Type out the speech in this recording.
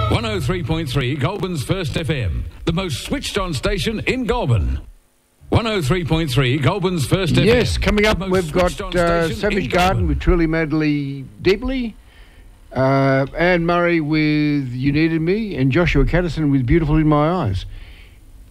103.3 Goulburn's First FM, the most switched on station in Goulburn. 103.3 Goulburn's First FM. Yes, coming up we've got Savage Garden with Truly Madly Deeply, Anne Murray with You Needed Me, and Joshua Caddison with Beautiful in My Eyes.